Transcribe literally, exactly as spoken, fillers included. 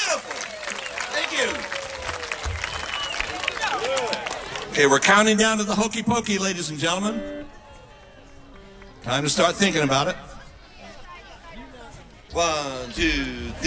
Beautiful. Thank you. Okay, we're counting down to the hokey pokey, ladies and gentlemen. Time to start thinking about it. One, two, three.